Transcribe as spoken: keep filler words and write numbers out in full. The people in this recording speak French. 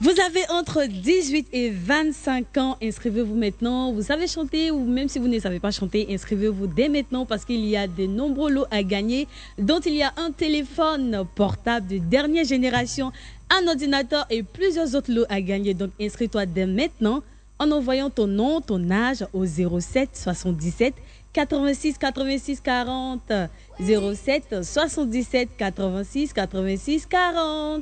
Vous avez entre dix-huit et vingt-cinq ans, inscrivez-vous maintenant. Vous savez chanter ou même si vous ne savez pas chanter, inscrivez-vous dès maintenant parce qu'il y a de nombreux lots à gagner, dont il y a un téléphone portable de dernière génération, un ordinateur et plusieurs autres lots à gagner. Donc inscris-toi dès maintenant en envoyant ton nom, ton âge au zéro sept soixante-dix-sept quatre-vingt-six quatre-vingt-six quarante. zéro sept soixante-dix-sept quatre-vingt-six quatre-vingt-six quarante.